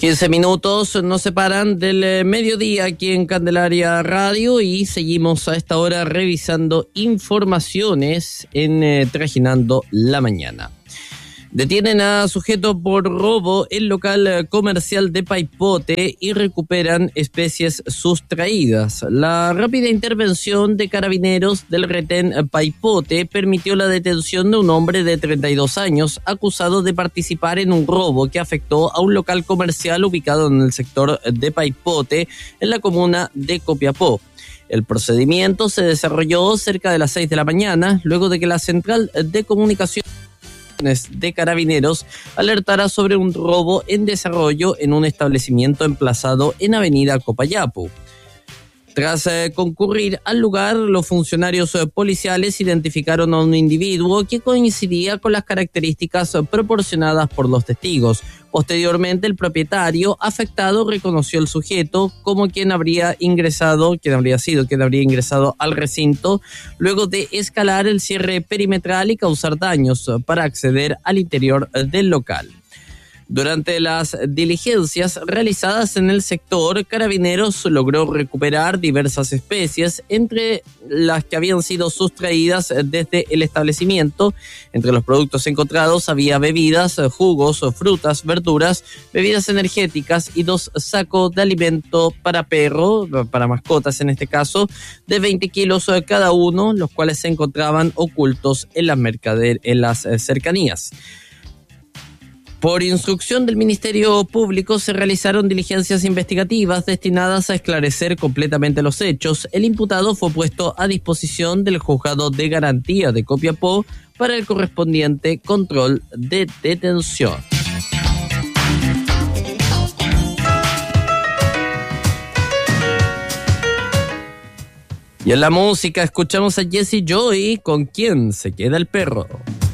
15 minutos nos separan del mediodía aquí en Candelaria Radio y seguimos a esta hora revisando informaciones en Trajinando la Mañana. Detienen a sujeto por robo en local comercial de Paipote y recuperan especies sustraídas. La rápida intervención de carabineros del retén Paipote permitió la detención de un hombre de 32 años acusado de participar en un robo que afectó a un local comercial ubicado en el sector de Paipote, en la comuna de Copiapó. El procedimiento se desarrolló cerca de las 6 de la mañana, luego de que la central de comunicación de Carabineros alertara sobre un robo en desarrollo en un establecimiento emplazado en Avenida Copayapu. Tras concurrir al lugar, los funcionarios policiales identificaron a un individuo que coincidía con las características proporcionadas por los testigos. Posteriormente, el propietario afectado reconoció al sujeto como quien habría ingresado al recinto luego de escalar el cierre perimetral y causar daños para acceder al interior del local. Durante las diligencias realizadas en el sector, Carabineros logró recuperar diversas especies, entre las que habían sido sustraídas desde el establecimiento. Entre los productos encontrados había bebidas, jugos, frutas, verduras, bebidas energéticas y 2 sacos de alimento para perro, para mascotas en este caso, de 20 kilos cada uno, los cuales se encontraban ocultos en las cercanías. Por instrucción del Ministerio Público se realizaron diligencias investigativas destinadas a esclarecer completamente los hechos. El imputado fue puesto a disposición del Juzgado de Garantía de Copiapó para el correspondiente control de detención. Y en la música escuchamos a Jesse Joy con ¿Quién se queda el perro?